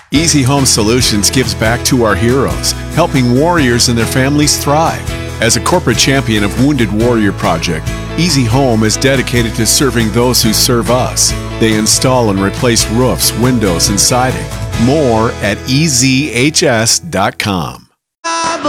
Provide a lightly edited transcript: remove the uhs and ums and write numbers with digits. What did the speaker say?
Easy Home Solutions gives back to our heroes, helping warriors and their families thrive. As a corporate champion of Wounded Warrior Project, Easy Home is dedicated to serving those who serve us. They install and replace roofs, windows, and siding. More at ezhs.com.